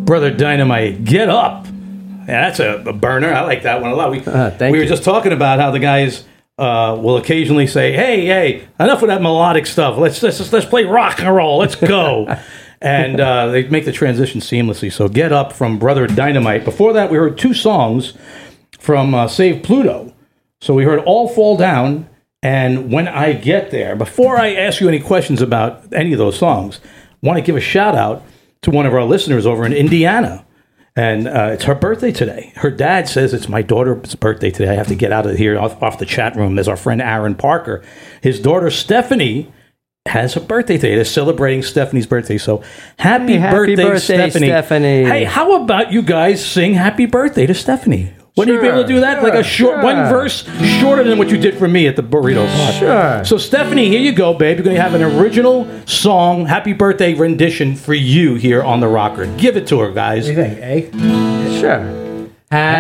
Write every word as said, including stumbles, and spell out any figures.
Brother Dynamite, Get Up. Yeah, that's a, a burner. I like that one a lot. We, uh, thank we you. were just talking about how the guys uh, will occasionally say, hey, hey, enough of that melodic stuff. Let's let's, let's play rock and roll. Let's go. And uh, they make the transition seamlessly. So Get Up from Brother Dynamite. Before that, we heard two songs from uh, Save Pluto. So we heard All Fall Down and When I Get There. Before I ask you any questions about any of those songs, I want to give a shout out to one of our listeners over in Indiana. And uh, it's her birthday today. Her dad says it's my daughter's birthday today. I have to get out of here off, off the chat room. There's our friend Aaron Parker. His daughter Stephanie has a birthday today. They're celebrating Stephanie's birthday. So happy, hey, happy birthday, birthday, Stephanie. Stephanie. Hey, how about you guys sing happy birthday to Stephanie? Wouldn't Sure, you be able to do that? sure, like a short sure. one verse shorter than what you did for me at the burrito pot. Sure. So Stephanie, here you go, babe. You're going to have an original song, happy birthday rendition for you here on The Rocker. Give it to her, guys. What do you think, eh? Sure.